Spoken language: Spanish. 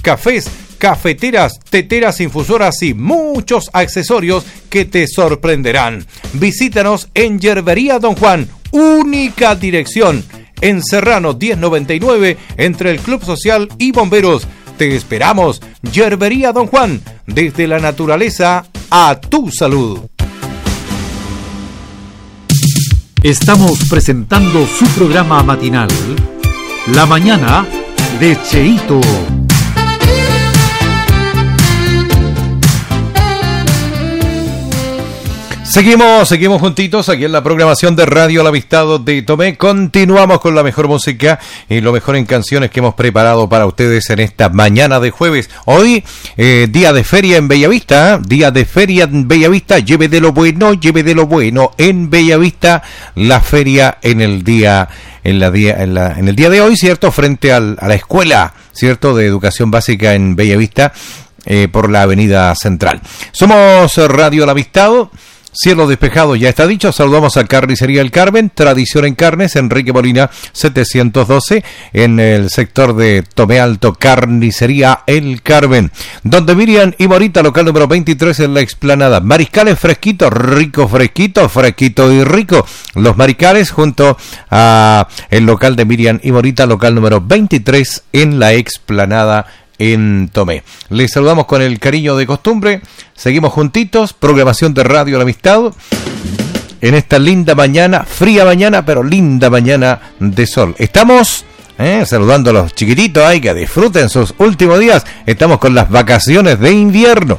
cafés, cafeteras, teteras, infusoras y muchos accesorios que te sorprenderán. Visítanos en Yerbería Don Juan, única dirección en Serrano 1099 entre el Club Social y Bomberos. Te esperamos, Yerbería Don Juan, desde la naturaleza a tu salud. Estamos presentando su programa matinal, La Mañana de Cheito. Seguimos juntitos aquí en la programación de Radio El Avistado de Tomé. Continuamos con la mejor música y lo mejor en canciones que hemos preparado para ustedes en esta mañana de jueves. Hoy, día de feria en Bellavista, día de feria en Bellavista. Lleve de lo bueno en Bellavista, la feria en el día de hoy, ¿cierto? Frente a la escuela, ¿cierto? De educación básica en Bellavista, por la avenida Central. Somos Radio El Avistado. Cielo despejado, ya está dicho. Saludamos a Carnicería El Carmen, tradición en carnes, Enrique Molina 712, en el sector de Tomé Alto, Carnicería El Carmen. Donde Miriam y Morita, local número 23 en la explanada. Mariscales fresquito, rico, fresquito y rico. Los mariscales junto a el local de Miriam y Morita, local número 23 en la explanada en Tomé. Les saludamos con el cariño de costumbre. Seguimos juntitos, programación de Radio El Avistado en esta linda mañana, fría mañana, pero linda mañana de sol. Estamos saludando a los chiquititos ahí que disfruten sus últimos días. Estamos con las vacaciones de invierno.